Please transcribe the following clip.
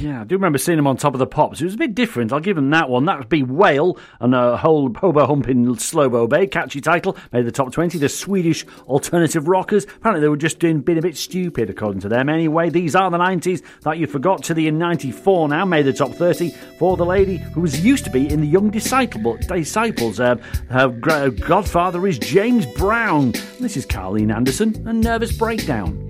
Yeah, I do remember seeing them on Top of the Pops. It was a bit different. I'll give them that one. That would be Whale and a whole hobo humping Slobo Bay. Catchy title. Made the top 20. The Swedish alternative rockers. Apparently they were just being a bit stupid, according to them. Anyway, these are the 90s that you forgot to the in 94 now. Made the top 30 for the lady who was used to be in the Young Disciples. Her godfather is James Brown. This is Carleen Anderson and Nervous Breakdown.